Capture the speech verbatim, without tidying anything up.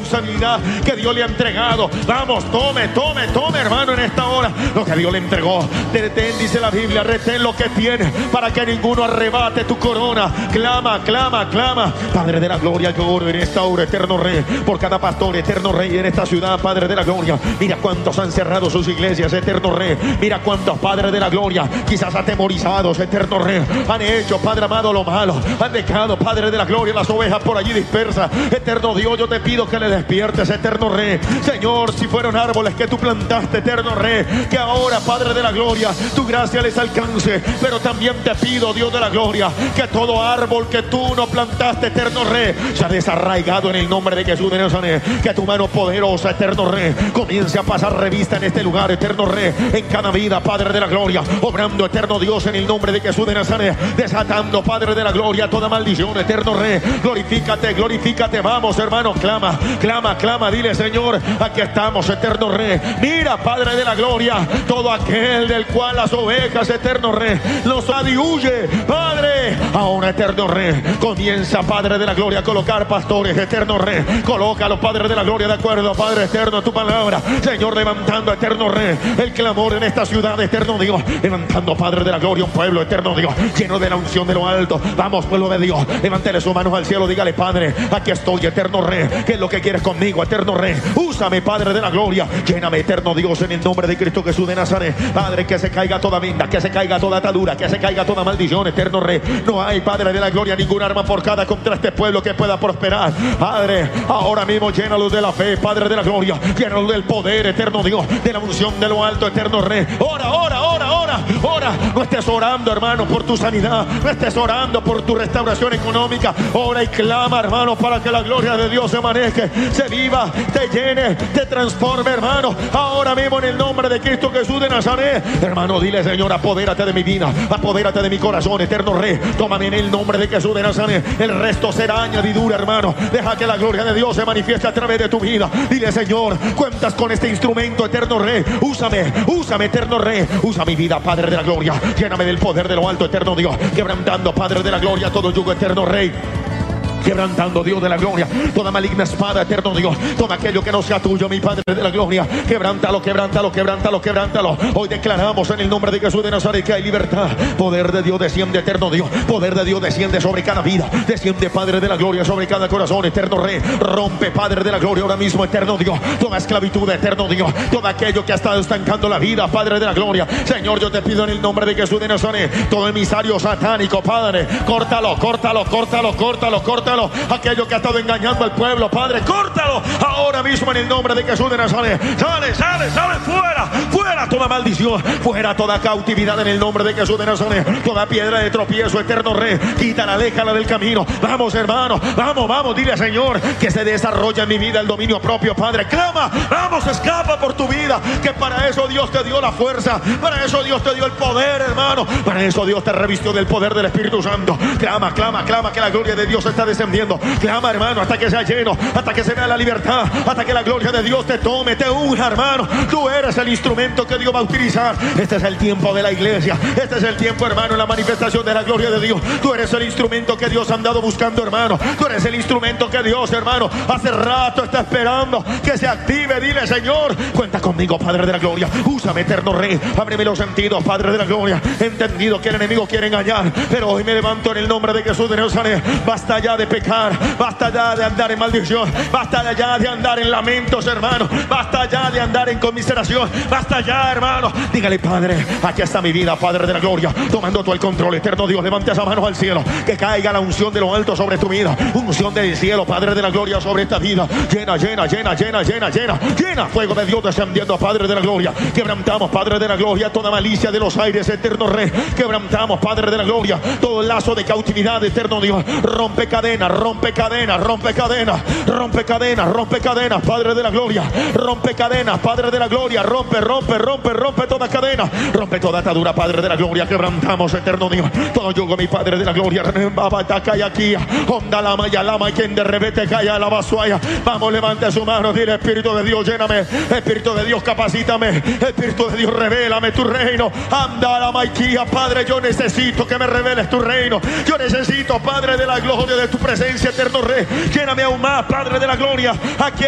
responsabilidad que Dios le ha entregado. Vamos, tome, tome, tome, hermano, en esta hora lo que Dios le entregó. Retén, dice la Biblia, retén lo que tienes para que ninguno arrebate tu corona. Clama, clama, clama. Padre de la gloria, yo oro en esta hora, eterno Rey, por cada pastor, eterno Rey, en esta ciudad, Padre de la gloria. Mira cuántos han cerrado sus iglesias, eterno Rey. Mira cuántos, Padre de la gloria, quizás atemorizados, eterno Rey, han hecho, Padre amado, lo malo. Han dejado, Padre de la gloria, las ovejas por allí dispersas. Eterno Dios, yo te pido que le despiertes, eterno Rey. Señor, si fueron árboles que tú plantaste, eterno Rey, que ahora, Padre de la gloria, tu gracia les alcance. Pero también te pido, Dios de la gloria, que todo árbol que tú no plantaste, eterno Rey, se ha desarraigado en el nombre de Jesús de Nazaret. Que tu mano poderosa, eterno Rey, comience a pasar revista en este lugar, eterno Rey, en cada vida, Padre de la gloria, obrando, eterno Dios, en el nombre de Jesús de Nazaret, desatando, Padre de la gloria, toda maldición, eterno Rey. Glorifícate, glorifícate, vamos, hermano, clama, clama, clama, dile, Señor, aquí estamos, eterno Rey. Mira, Padre de la gloria, todo aquel del cual las ovejas, eterno Rey, los adihuye, Padre, ahora, eterno Rey, comienza, Padre de la gloria, a colocar pastores, eterno Rey, colócalos, Padre de la gloria, de acuerdo, Padre eterno, a tu palabra, Señor, levantando, eterno Rey, el clamor en esta ciudad, eterno Dios, levantando, Padre de la gloria, un pueblo, eterno Dios, lleno de la unción de lo alto. Vamos, pueblo de Dios, levántele sus manos al cielo, dígale, Padre, aquí estoy, eterno Rey, ¿qué es lo que quieres conmigo, eterno Rey? Úsame, Padre de la gloria, lléname, eterno Dios, en el nombre de Cristo Jesús de Nazaret. Padre, que se caiga toda venda, que se caiga toda atadura, que se caiga toda maldición, eterno Rey. No hay, Padre de la gloria, ningún arma forjada contra este pueblo que pueda prosperar. Padre, ahora mismo llénalos de la fe, Padre de la gloria, llénalos del poder, eterno Dios, de la unción de lo alto, eterno Rey. Ora, ora, ora, ora, ora. No estés orando, hermano, por tu sanidad, no estés orando por tu restauración económica. Ora y clama, hermano, para que la gloria de Dios se maneje, se viva, te llene, te transforme, hermano, ahora mismo en el nombre de Cristo Jesús de Nazaret. Hermano, dile, Señor, apodérate de mi vida, apodérate de mi corazón, eterno Rey, tómame en el nombre de Jesús de Nazaret. El resto será añadidura, hermano. Deja que la gloria de Dios se manifieste a través de tu vida. Dile, Señor, cuentas con este instrumento, eterno Rey, úsame, úsame, eterno Rey, usa mi vida, Padre de la gloria, lléname del poder de lo alto, eterno Dios, quebrantando, Padre de la gloria, todo yugo, eterno Rey. Quebrantando, Dios de la gloria, toda maligna espada, eterno Dios, todo aquello que no sea tuyo, mi Padre de la gloria, quebrántalo, quebrántalo, quebrántalo, quebrántalo. Hoy declaramos en el nombre de Jesús de Nazaret que hay libertad. Poder de Dios desciende, eterno Dios, poder de Dios desciende sobre cada vida, desciende, Padre de la gloria, sobre cada corazón, eterno Rey. Rompe, Padre de la gloria, ahora mismo, eterno Dios, toda esclavitud, eterno Dios, todo aquello que ha estado estancando la vida, Padre de la gloria. Señor, yo te pido en el nombre de Jesús de Nazaret, todo emisario satánico, Padre, córtalo, córtalo, córtalo, córtalo, córtalo. Aquello que ha estado engañando al pueblo, Padre, córtalo ahora mismo en el nombre de Jesús de Nazaret. Sale, sale, sale, fuera, fuera toda maldición, fuera toda cautividad en el nombre de Jesús de Nazaret. Toda piedra de tropiezo, eterno Rey, quítala, aléjala del camino. Vamos, hermano, vamos, vamos, dile, Señor, que se desarrolla en mi vida el dominio propio, Padre. Clama, vamos, escapa por tu vida, que para eso Dios te dio la fuerza, para eso Dios te dio el poder, hermano, para eso Dios te revistió del poder del Espíritu Santo. Clama, clama, clama, que la gloria de Dios está descendiendo. Clama, hermano, hasta que sea lleno, hasta que se vea la libertad, hasta que la gloria de Dios te tome, te unja, hermano. Tú eres el instrumento que Dios va a utilizar. Este es el tiempo de la iglesia, este es el tiempo, hermano, en la manifestación de la gloria de Dios. Tú eres el instrumento que Dios ha andado buscando, hermano. Tú eres el instrumento que Dios, hermano, hace rato está esperando que se active. Dile, Señor, cuenta conmigo, Padre de la gloria, úsame, eterno Rey, ábreme los sentidos, Padre de la gloria. He entendido que el enemigo quiere engañar, pero hoy me levanto en el nombre de Jesús de Nazaret. Basta ya de pecar, basta ya de andar en maldición, basta ya de andar en lamentos, hermano, basta ya de andar en conmiseración, basta ya, hermano. Dígale, Padre, aquí está mi vida, Padre de la gloria, tomando tú el control, eterno Dios. Levante esa mano al cielo, que caiga la unción de lo alto sobre tu vida, unción del cielo, Padre de la gloria, sobre esta vida. Llena, llena, llena, llena, llena, llena, llena, fuego de Dios descendiendo, Padre de la gloria. Quebrantamos, Padre de la gloria, toda malicia de los aires, eterno Rey. Quebrantamos, Padre de la gloria, todo el lazo de cautividad, eterno Dios. Rompe cadenas, rompe cadenas, rompe cadenas, rompe cadenas, rompe cadenas, Padre de la gloria. Rompe cadenas, Padre de la gloria. Rompe, rompe, rompe, rompe toda cadena, rompe toda atadura, Padre de la gloria. Quebrantamos, eterno Dios, todo yugo, mi Padre de la gloria. Onda lama y alama, quien de revete calla la basuaya. Vamos, levante su mano, dile, Espíritu de Dios, lléname, Espíritu de Dios, capacítame, Espíritu de Dios, revélame tu reino. Anda la maiquía, Padre, yo necesito que me reveles tu reino. Yo necesito, Padre de la gloria, de tu presencia, eterno Rey. Lléname aún más, Padre de la gloria. Aquí